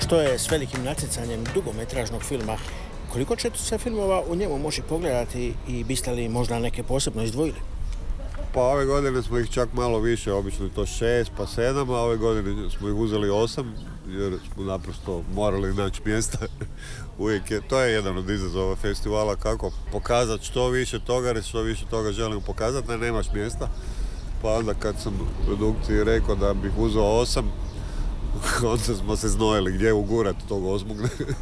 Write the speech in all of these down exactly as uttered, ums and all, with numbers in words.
što je s velikim natjecanjem dugometražnog filma. Koliko će se filmova u njemu moći pogledati i biste li možda neke posebno izdvojili? Pa ove godine smo ih čak malo više, obično je to šest pa sedam, a ove godine smo ih uzeli osam jer smo naprosto morali naći mjesta. Uvijek je, to je jedan od izazova festivala, kako pokazati što više toga, jer što više toga želim pokazati, ne nemaš mjesta. Pa onda kad sam u produkciji rekao da bih uzeo osam, onda smo se znojili gdje ugurati tog osmog.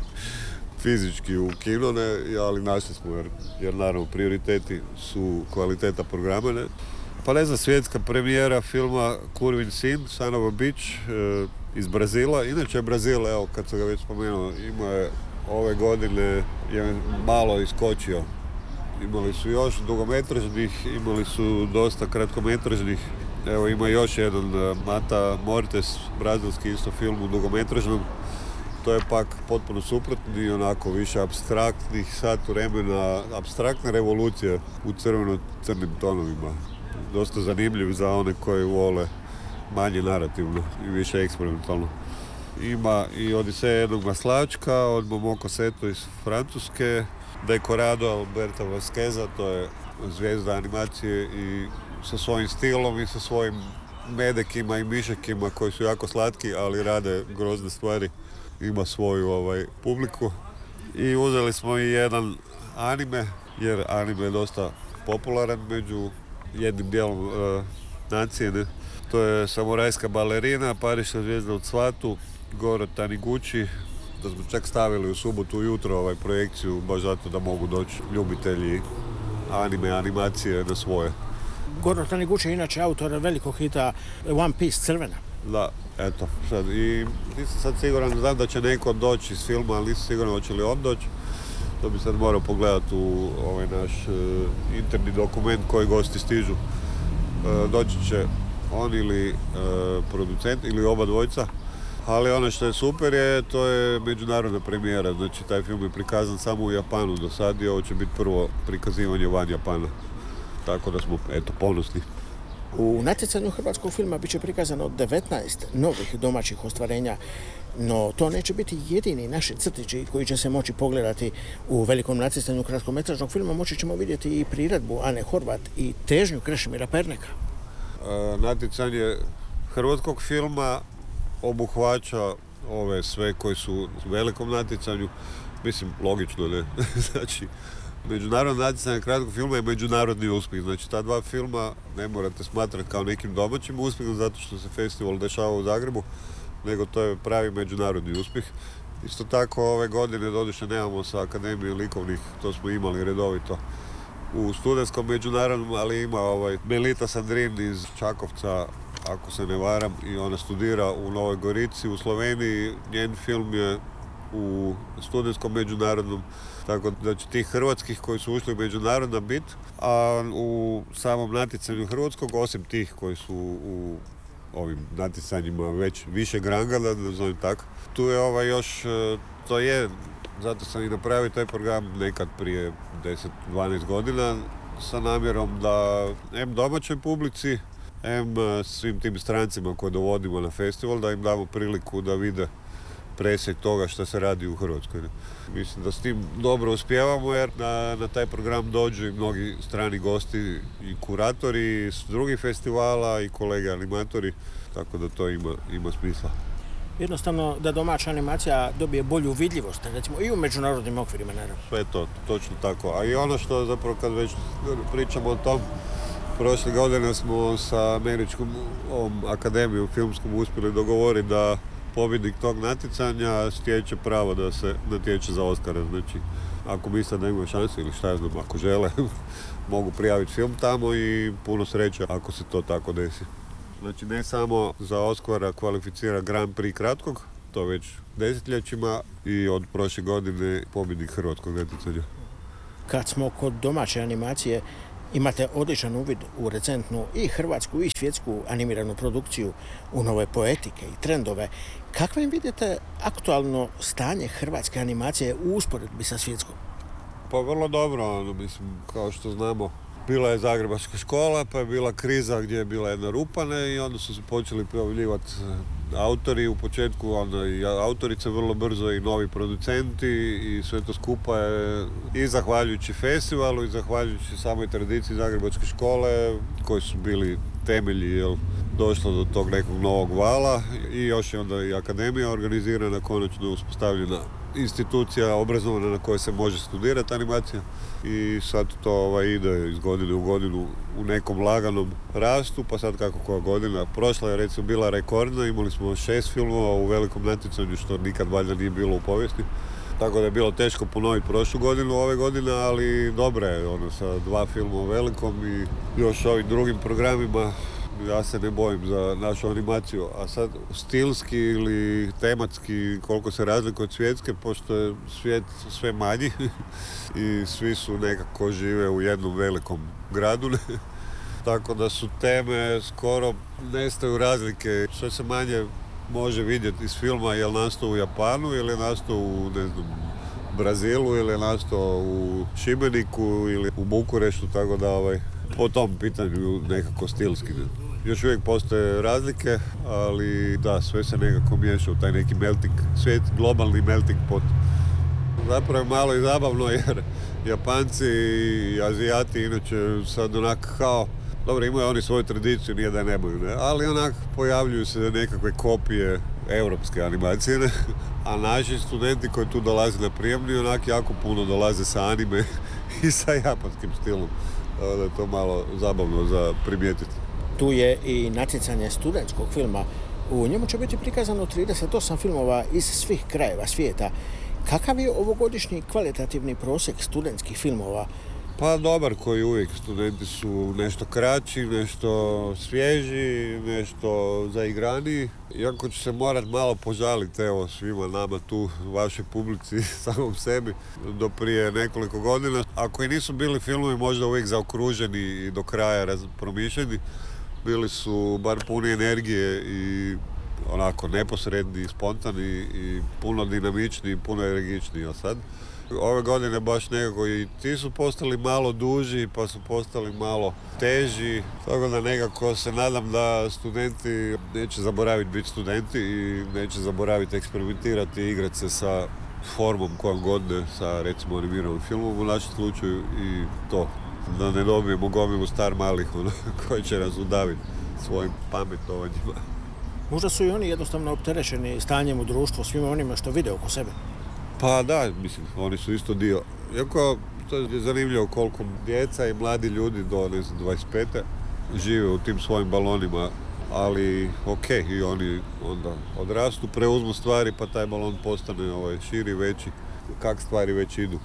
Fizički u kino, ne, ali našli smo jer, jer naravno prioriteti su kvaliteta programa. Ne. Pa ne znam, svjetska premijera filma Kurvin sin, Son of a Bitch, e, iz Brazila. Inače Brazil, evo kad sam ga već spomenuo, ima je ove godine je malo iskočio. Imali su još dugometražnih, imali su dosta kratkometražnih. Evo ima još jedan Mata Mortes, brazilski isto film u dugometražnom. To je pak potpuno suprotni, onako više apstraktnih sat vremena, apstraktna revolucija u crveno-crnim tonovima. Dosta zanimljiv za one koji vole manje narativno i više eksperimentalno. Ima i Odiseja jednog maslačka od Momoko Seto iz Francuske, Decorado Alberta Vasqueza, to je zvijezda animacije i sa svojim stilom i sa svojim medekima i mišekima koji su jako slatki, ali rade grozne stvari. Ima svoju ovaj, publiku. I uzeli smo i jedan anime, jer anime je dosta popularan među jednim dijelom e, nacije. Ne? To je Samurajska balerina, Pariška zvijezda u cvatu, Goro Taniguchi. Da smo čak stavili u subotu ujutro ovaj projekciju, baš zato da mogu doći ljubitelji anime, animacije na svoje. Goro Taniguchi je inače autor velikog hita One Piece, Crvena. Da, eto, sad, i nisam sad siguran, znam da će neko doći iz filma, ali nisam siguran hoće li on doći. To bi sad morao pogledati u ovaj naš uh, interni dokument koji gosti stižu. Uh, doći će on ili uh, producent ili oba dvojca. Ali ono što je super je, to je međunarodna premijera, znači taj film je prikazan samo u Japanu do sad i ovo će biti prvo prikazivanje van Japana. Tako da smo, eto, ponosni. U natjecanju hrvatskog filma bit će prikazano devetnaest novih domaćih ostvarenja, no to neće biti jedini naši crtići koji će se moći pogledati u velikom natjecanju kratkometražnog filma. Moći ćemo vidjeti i priredbu Ane Horvat i težnju Krešimira Perneka. E, natjecanje hrvatskog filma obuhvaća ove sve koji su u velikom natjecanju, mislim, logično, ne? Znači, međunarodno natjecanje kratkog filma je međunarodni uspjeh. Znači, ta dva filma ne morate smatrati kao nekim domaćim uspjehom zato što se festival dešava u Zagrebu, nego to je pravi međunarodni uspjeh. Isto tako, ove godine, doduše, nemamo sa Akademije likovnih, to smo imali redovito u studentskom međunarodnom, ali ima ovaj Melita Sandrin iz Čakovca, ako se ne varam, i ona studira u Novoj Gorici u Sloveniji. Njen film je u studentskom međunarodnom, tako da će tih hrvatskih koji su ušli u međunarodna bit, a u samom natjecanju hrvatskog, osim tih koji su u ovim natjecanjima već više ranga, da nazovem tako, tu je ovaj još, to je, zato sam i napravio taj program nekad prije deset do dvanaest godina sa namjerom da em domaćoj publici, em svim tim strancima koje dovodimo na festival, da im damo priliku da vide presjek toga što se radi u Hrvatskoj. Mislim da s tim dobro uspijevamo jer na, na taj program dođu i mnogi strani gosti i kuratori s drugih festivala i kolege animatori, tako da to ima, ima smisla. Jednostavno da domaća animacija dobije bolju vidljivost, recimo i u međunarodnim okvirima, naravno. Sve to, točno tako. A i ono što zapravo kad već pričamo o tom, prošle godine smo sa američkom ovom akademijom filmskom uspjeli dogovoriti da pobjednik tog natjecanja stječe pravo da se natječe za Oscara. Znači, ako misle da imaju šanse ili šta ja znam, ako žele, mogu prijaviti film tamo i puno sreće ako se to tako desi. Znači, ne samo za Oscara kvalificira Grand Prix kratkog, to već desetljećima, i od prošle godine pobjednik hrvatskog natjecanja. Kad smo kod domaće animacije, imate odličan uvid u recentnu i hrvatsku i svjetsku animiranu produkciju, u nove poetike i trendove. Kako im vidite aktualno stanje hrvatske animacije u usporedbi sa svjetskom? Pa vrlo dobro, ono, mislim, kao što znamo, bila je Zagrebačka škola, pa je bila kriza gdje je bila jedna Rupane i onda su se počeli pojavljivati autori u početku, onda i autorice vrlo brzo i novi producenti i sve to skupa je i zahvaljujući festivalu i zahvaljujući samoj tradiciji Zagrebačke škole koji su bili temelji, jel, došlo do tog nekog novog vala i još je onda i akademija organizirana, konačno uspostavljena institucija obrazovana na kojoj se može studirati animacija i sad to ovaj, ide iz godine u godinu u nekom laganom rastu, pa sad kako koja godina. Prošla je recimo bila rekordna, imali smo šest filmova u velikom natjecanju što nikad valjda nije bilo u povijesti. Tako da je bilo teško ponoviti prošlu godinu ove godine, ali dobro je ono, sa dva filma u velikom i još ovim drugim programima. Ja se ne bojim za našu animaciju, a sad stilski ili tematski koliko se razlikuje od svjetske, pošto je svijet sve manji i svi su nekako žive u jednom velikom gradu. Tako da su teme skoro nestaju razlike. Sve se manje može vidjeti iz filma je li nastao u Japanu ili je nastao u ne znam, Brazilu ili je nastao u Šibeniku ili u Bukureštu, tako da ovaj, po tom pitanju nekako stilski. Još uvijek postoje razlike, ali da, sve se nekako miješa u taj neki melting svijet, globalni melting pot. Zapravo je malo i zabavno jer Japanci i Azijati inače sad onak kao, dobro imaju oni svoju tradiciju, nije da je nemaju, ne? Ali onak pojavljuju se nekakve kopije europske animacije, ne? A naši studenti koji tu dolaze na prijemni onak jako puno dolaze sa anime i sa japanskim stilom. Da je to malo zabavno za primijetiti. Tu je i natjecanje studentskog filma. U njemu će biti prikazano trideset osam filmova iz svih krajeva svijeta. Kakav je ovogodišnji kvalitativni prosjek studentskih filmova? Pa dobar, koji uvijek. Studenti su nešto kraći, nešto svježi, nešto zaigraniji. Iako ću se morat malo požaliti evo svima nama tu, vašoj publici, samom sebi, do prije nekoliko godina. Ako i nisu bili filmovi možda uvijek zaokruženi i do kraja promišljeni, bili su bar puni energije i onako neposredni, spontani i puno dinamični, puno energični. A sad, ove godine baš nekako i ti su postali malo duži, pa su postali malo teži. Tako da nekako se nadam da studenti neće zaboraviti biti studenti i neće zaboraviti eksperimentirati i igrati se sa formom kojom god ne, sa recimo animiranim filmom u našem slučaju i to. Da ne dobijemo gomilu star malih ono, koji će nas udaviti svojim pametovanjima. Možda su i oni jednostavno opterećeni stanjem u društvu, svima onima što vide oko sebe. Pa da, mislim, oni su isto dio. Iako, to je zanimljivo koliko djeca i mladi ljudi do ne znam, dvadeset pete žive u tim svojim balonima, ali ok, i oni onda odrastu, preuzmu stvari pa taj balon postane ovaj, širi, veći, kak stvari već idu.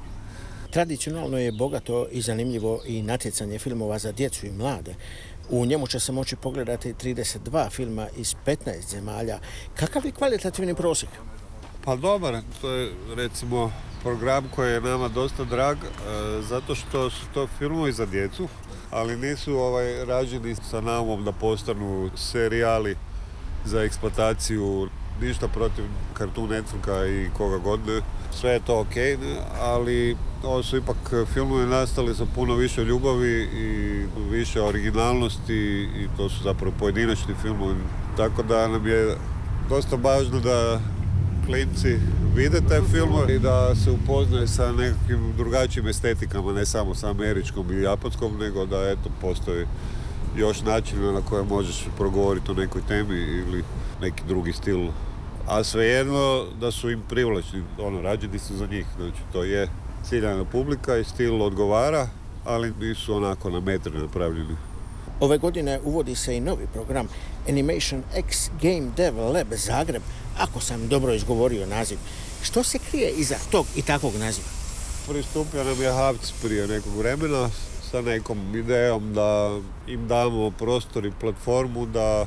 Tradicionalno je bogato i zanimljivo i natjecanje filmova za djecu i mlade. U njemu će se moći pogledati trideset dva filma iz petnaest zemalja. Kakav je kvalitativni prosjek? Pa dobar, to je recimo program koji je nama dosta drag, e, zato što su to filmovi za djecu, ali nisu ovaj, rađeni sa naumom da postanu serijali za eksploataciju, ništa protiv Cartoon Networka i koga god ne. Sve je to ok, ne? Ali ovo su ipak filmovi nastali sa puno više ljubavi i više originalnosti i to su zapravo pojedinačni filmovi. Tako da nam je dosta važno da klinci vide taj film i da se upoznaju sa nekakvim drugačijim estetikama, ne samo sa američkom i japanskom, nego da eto postoji još načina na koje možeš progovoriti o nekoj temi ili neki drugi stil. A svejedno da su im privlačni, ono, rađeni su za njih, znači to je ciljana publika i stil odgovara, ali nisu onako na metre napravljeni. Ove godine uvodi se i novi program Animation X Game Dev Lab Zagreb, ako sam dobro izgovorio naziv. Što se krije iza tog i takvog naziva? Pristupio nam je Havc prije nekog vremena sa nekom idejom da im damo prostor i platformu da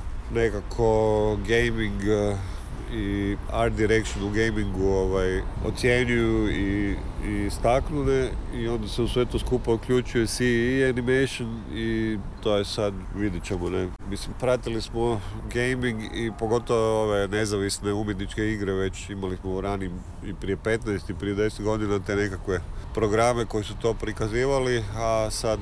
nekako gaming i art direction u gamingu ovaj, ocjenjuju i, i istaknune i onda se u sve to skupa uključuje C E Animation i to je sad, vidit ćemo, ne. Mislim, pratili smo gaming i pogotovo ove nezavisne umjetničke igre, već imali smo u ranim i prije petnaest i prije deset godina te nekakve programe koji su to prikazivali, a sad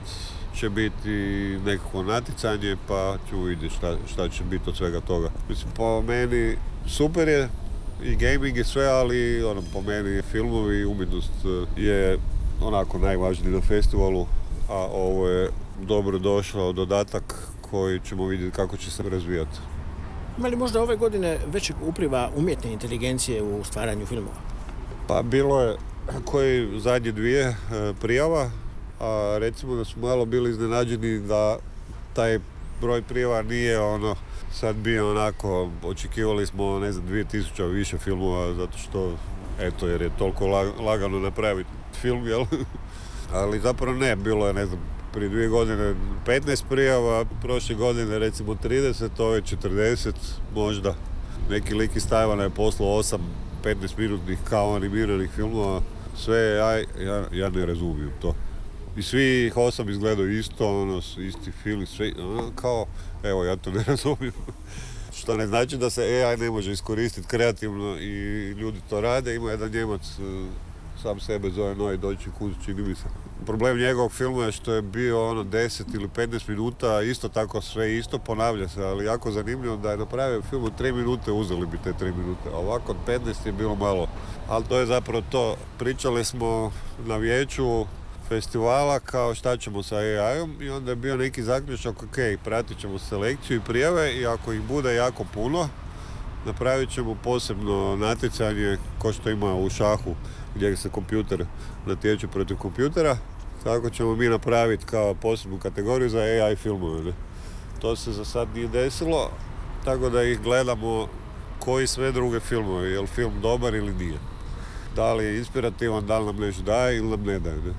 će biti nekako natjecanje, pa ću vidjeti šta, šta će biti od svega toga. Mislim, po meni super je i gaming i sve, ali ono, po meni filmovi i umjetnost je onako najvažniji na festivalu, a ovo je dobro došao dodatak koji ćemo vidjeti kako će se razvijati. Ima li možda ove godine većeg upliva umjetne inteligencije u stvaranju filmova? Pa bilo je koji zadnje dvije prijava, a recimo da su malo bili iznenađeni da taj broj prijava nije ono sad bio onako, očekivali smo ne znam dvije tisuće više filmova zato što eto jer je toliko lagano napraviti film, jel? Ali zapravo ne, bilo je ne znam prije dvije godine petnaest prijava, prošle godine recimo trideset, ove četrdeset možda. Neki lik iz Tajvana je poslao osam petnaest minutnih kao animiranih filmova, sve ja, ja, ja ne razumijem to. I svi ih osam izgledaju isto, ono, isti film, sve, ono, kao, evo, ja to ne razumijem. Što ne znači da se A I ne može iskoristiti kreativno i ljudi to rade. Ima jedan Njemac, sam sebe zove Noe Deutsche Kunst, čini mi se. Problem njegovog filma je što je bio ono deset ili petnaest minuta, isto tako sve isto, ponavlja se, ali jako zanimljivo da je napravio film u tri minute, uzeli bi te tri minute. A ovako od petnaest je bilo malo, ali to je zapravo to. Pričali smo na vijeću festivala kao šta ćemo sa A I-om i onda je bio neki zaključak, ok, pratit ćemo selekciju i prijave i ako ih bude jako puno, napravit ćemo posebno natjecanje ko što ima u šahu gdje se kompjuter natječe protiv kompjutera, tako ćemo mi napraviti kao posebnu kategoriju za A I filmove. Ne? To se za sad nije desilo, tako da ih gledamo koji sve druge filmove, je li film dobar ili nije. Da li je inspirativan, da li nam nešto daje ili nam ne daje. Ne?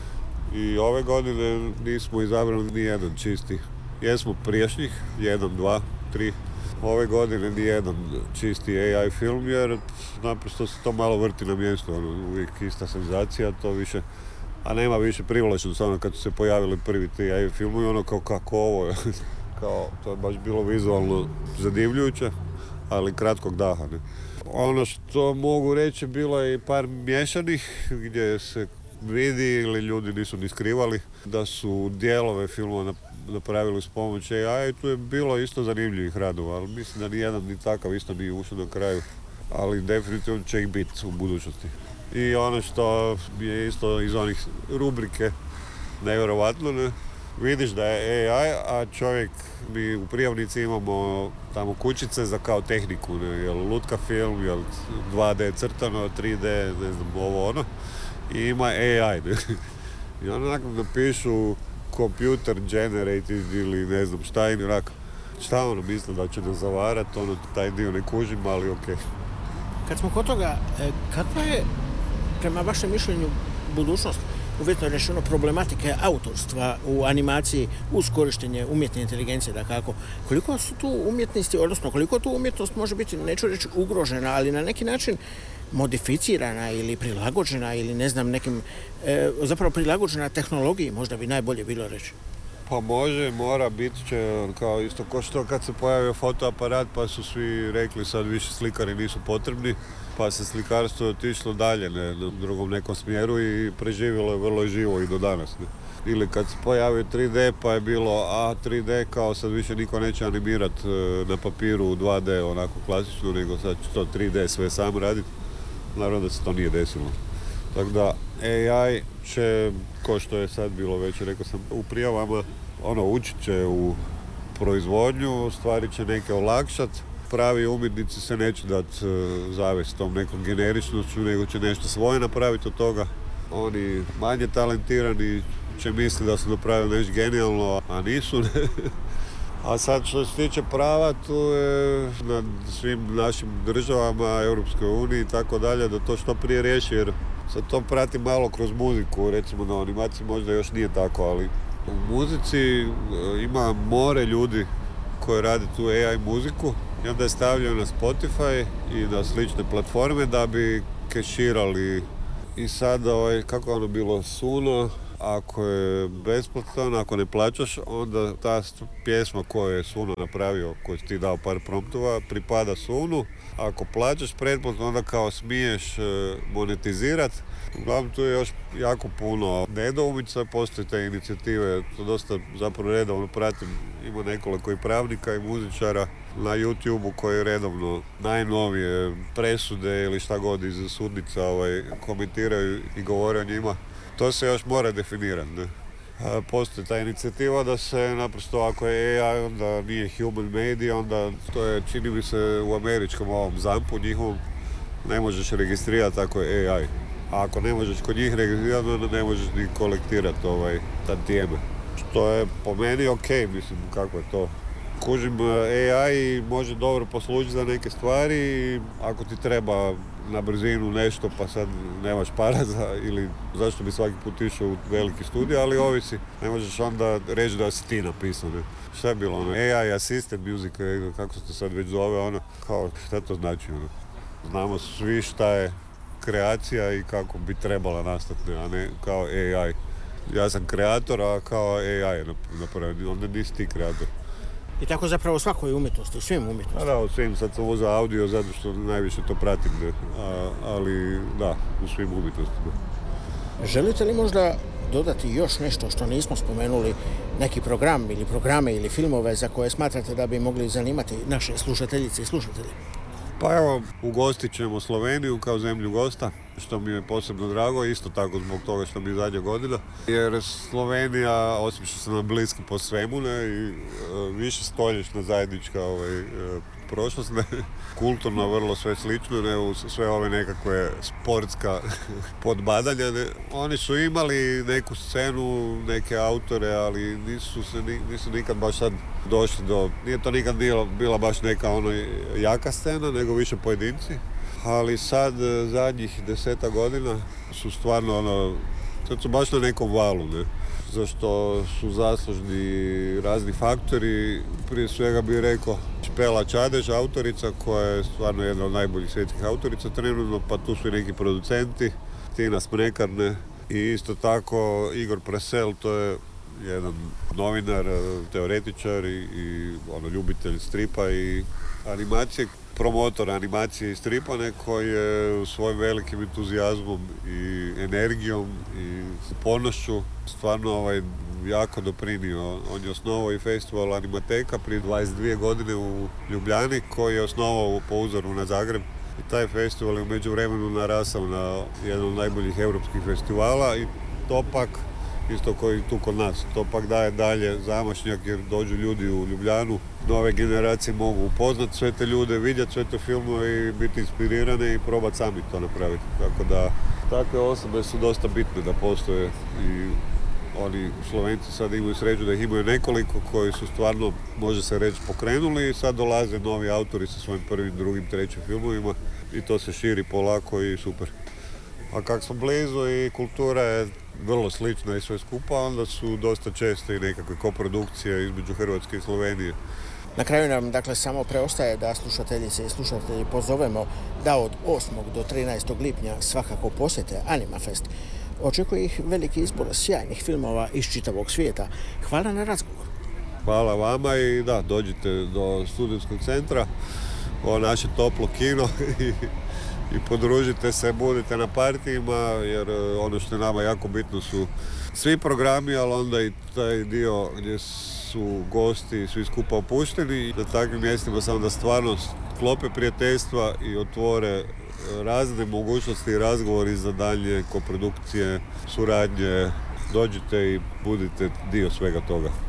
I ove godine nismo izabrali ni jedan čisti. Jesmo prijašnjih, jedan, dva, tri. Ove godine ni jedan čisti A I film jer naprosto se to malo vrti na mjestu. Ono, uvijek ista senzacija, to više... A nema više privlačnosti ono kad su se pojavili prvi ti A I filmovi, ono kao kako ovo je. Kao, to je baš bilo vizualno zadivljujuće, ali kratkog daha. Ne? Ono što mogu reći bilo je i par miješanih gdje se vidi ili ljudi nisu ni skrivali da su dijelove filmova napravili s pomoć A I i tu je bilo isto zanimljivih radova, ali mislim da nijedan ni takav isto nije ušao na kraju, ali definitivno će ih biti u budućnosti. I ono što je isto iz onih rubrike nevjerovatno, ne? Vidiš da je A I, a čovjek, mi u prijavnici imamo tamo kućice za kao tehniku, ne? Jel lutka film, jel dva D crtano, tri D, ne znam, ovo ono. I ima A I, ne? I onak napišu computer generated ili ne znam šta i onak, šta ono misle da će nas zavarati, ono taj dio ne kužim, ali okej. Okay. Kad smo kod toga, kakva je prema vašem mišljenju budućnost, uvjetno rečeno problematike autorstva u animaciji uz korištenje umjetne inteligencije, da kako? Koliko su tu umjetnosti, odnosno koliko tu umjetnost može biti, neću reći ugrožena, ali na neki način modificirana ili prilagođena ili ne znam nekim, e, zapravo prilagođena tehnologiji, možda bi najbolje bilo reći. Pa može, mora, bit će kao isto ko što kad se pojavio fotoaparat pa su svi rekli sad više slikari nisu potrebni, pa se slikarstvo otišlo dalje ne, na drugom nekom smjeru i preživjelo je vrlo živo i do danas. Ne. Ili kad se pojavio tri D pa je bilo a tri D kao sad više niko neće animirati na papiru u dva D onako klasično, nego sad će to tri D sve sam raditi. Naravno da se to nije desilo. Tako da A I će, ko što je sad bilo već, rekao sam u prijavama, ono učit će u proizvodnju, stvari će neke olakšat. Pravi umjetnici se neće dati zavest tom nekom generičnošću, nego će nešto svoje napraviti od toga. Oni manje talentirani će misliti da su napravili nešto genijalno, a nisu. A sad što se tiče prava, tu je na svim našim državama, Europskoj uniji i tako dalje, da to što prije riješi, jer sad to prati malo kroz muziku, recimo na animaciji možda još nije tako, ali u muzici ima more ljudi koji rade tu A I muziku i onda je stavljaju na Spotify i na slične platforme da bi keširali. I sad, ovaj, kako ono bilo, Suno, ako je besplatan, ako ne plaćaš, onda ta pjesma koju je Suno napravio, koju ti dao par promptova, pripada Sunu. Ako plaćaš pretplatno, onda kao smiješ monetizirati, Uglavnom tu je još jako puno nedoumica, postoje te inicijative, to dosta zapravo redovno pratim, ima nekoliko i pravnika i muzičara na YouTube-u koji redovno najnovije presude ili šta god iz sudnica ovaj, komentiraju i govore o njima. To se još mora definirati. Ne? Postoji ta inicijativa da se naprosto ako je A I onda nije human made, onda to je čini mi se u američkom ovom zampu njihovom ne možeš registrirati ako je A I. A ako ne možeš kod njih registrirati, onda ne možeš ni kolektirati ovaj, tantijeme. Što je po meni ok, mislim kako je to. Kužim, A I može dobro poslužiti za neke stvari i ako ti treba na brzinu nešto pa sad nemaš para za, ili zašto bi svaki put išao u veliki studio, ali ovisi. Ne možeš onda reći da si ti napisao. Ne? Šta je bilo ono? A I assisted music, kako se to sad već zove, ono, kao šta to znači ono? Znamo svi šta je kreacija i kako bi trebala nastati, a ne kao A I. Ja sam kreator, a kao A I napravio, onda nisi ti kreator. I tako zapravo u svakoj umjetnosti, u svim umjetnosti. A da, u svim, sad sam uzeo audio zato što najviše to pratim, ne? A, ali da, u svim umjetnostima. Želite li možda dodati još nešto što nismo spomenuli, neki program ili programe ili filmove za koje smatrate da bi mogli zanimati naše slušateljice i slušatelji? Pa evo, ugostit ćemo Sloveniju kao zemlju gosta, što mi je posebno drago, isto tako zbog toga što mi je zadnja godina. Jer Slovenija, osim što su nam bliski po svemu, ne, i e, više stoljećna zajednička ovaj, e, prošlost, ne, kulturno vrlo sve slično, ne, uz sve ove nekakve sportska podbadanja. Ne. Oni su imali neku scenu, neke autore, ali nisu, se, nisu nikad baš sad došli do... Nije to nikad bila, bila baš neka ono jaka scena, nego više pojedinci. Ali sad, zadnjih deseta godina, su stvarno ono... Sad su baš na nekom valu, ne. Zašto su zaslužni razni faktori. Prije svega bih rekao Špela Čadež, autorica, koja je stvarno jedna od najboljih svjetskih autorica trenutno, pa tu su i neki producenti, Tina Smrekar, ne. I isto tako Igor Prasel, to je jedan novinar, teoretičar i, i ono, ljubitelj stripa i animacije, promotor animacije i stripa, koji je svojim velikim entuzijazmom i energijom i ponošću stvarno ovaj, jako doprinio. On je osnovao i festival Animateka prije dvadeset dvije godine u Ljubljani, koji je osnovao po uzoru na Zagreb. I taj festival je u međuvremenu narasao na jedan od najboljih europskih festivala i to pak, isto koji tu kod nas, to pak daje dalje zamašnjak jer dođu ljudi u Ljubljanu. Nove generacije mogu upoznati sve te ljude, vidjeti sve te filmove i biti inspirirane i probati sami to napraviti. Tako da takve osobe su dosta bitne da postoje i oni Slovenci sad imaju sreću da ih imaju nekoliko koji su stvarno, može se reći, pokrenuli i sad dolaze novi autori sa svojim prvim, drugim, trećim filmovima i to se širi polako i super. A kak smo blizu i kultura je vrlo slična i sve skupa, onda su dosta česte i nekakve koprodukcije između Hrvatske i Slovenije. Na kraju nam dakle samo preostaje da slušateljice i slušatelji pozovemo da od osmog do trinaestog lipnja svakako posjete Animafest. Očekuje ih veliki izbor sjajnih filmova iz čitavog svijeta. Hvala na razgovor. Hvala vama i da, dođite do studentskog centra, ovo naše toplo kino i, i podružite se, budite na partijima jer ono što je nama jako bitno su svi programi, ali onda i taj dio gdje su gosti svi skupa opušteni. Na takvim mjestima samo da stvarno sklope prijateljstva i otvore razne mogućnosti i razgovori za dalje koprodukcije, suradnje. Dođite i budite dio svega toga.